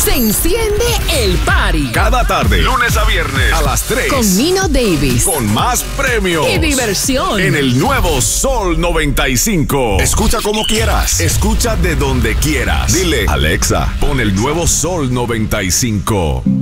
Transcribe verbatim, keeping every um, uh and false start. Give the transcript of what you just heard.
Se enciende el party. Cada tarde, lunes a viernes, a las tres. Con Nino Davis. Con más premios. Y diversión. En el nuevo Sol noventa y cinco. Escucha como quieras. Escucha de donde quieras. Dile, Alexa, pon el nuevo Sol noventa y cinco.